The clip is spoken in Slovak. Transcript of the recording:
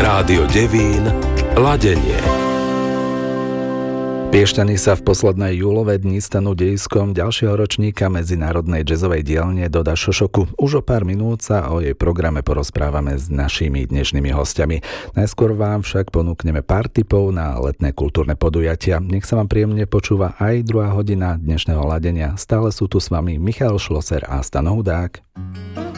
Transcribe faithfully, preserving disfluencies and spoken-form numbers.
Rádio Devín, Ladenie. Piešťany sa v posledné júlové dni stanú dejiskom ďalšieho ročníka Medzinárodnej jazzovej dielne Doda Šošoku. Už o pár minút sa o jej programe porozprávame s našimi dnešnými hostiami. Najskôr vám však ponúkneme pár tipov na letné kultúrne podujatia. Nech sa vám príjemne počúva aj druhá hodina dnešného ladenia. Stále sú tu s vami Michal Šloser a Stano Hudák.